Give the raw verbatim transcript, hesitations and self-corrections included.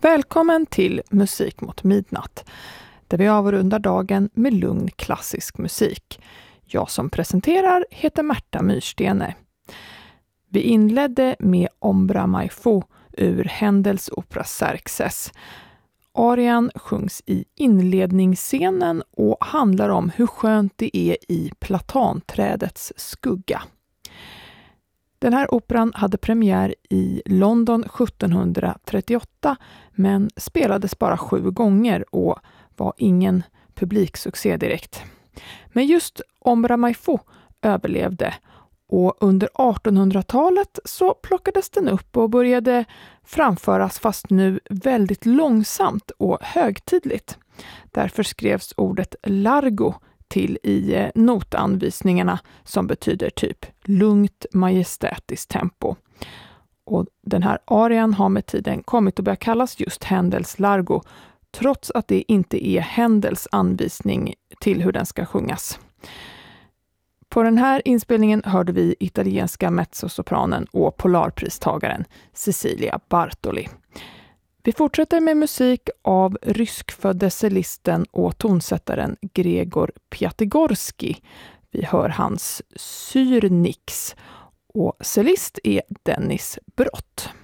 Välkommen till Musik mot midnatt, där vi avrundar dagen med lugn klassisk musik. Jag som presenterar heter Märta Myrstene. Vi inledde med Ombra mai fu ur Händels opera Xerxes. Arian sjungs i inledningsscenen och handlar om hur skönt det är i platanträdets skugga. Den här operan hade premiär i London sjuttonhundratrettioåtta men spelades bara sju gånger och var ingen publiksuccé direkt. Men just Ombra mai fu överlevde och under artonhundratalet så plockades den upp och började framföras fast nu väldigt långsamt och högtidligt. Därför skrevs ordet largo till i notanvisningarna som betyder typ lugnt majestätiskt tempo. Och den här arian har med tiden kommit att börja kallas just Händels largo, trots att det inte är Händels anvisning till hur den ska sjungas. På den här inspelningen hörde vi italienska mezzosopranen och polarpristagaren Cecilia Bartoli. Vi fortsätter med musik av ryskfödde cellisten och tonsättaren Gregor Piatigorski. Vi hör hans Syrnix och cellist är Dennis Brott.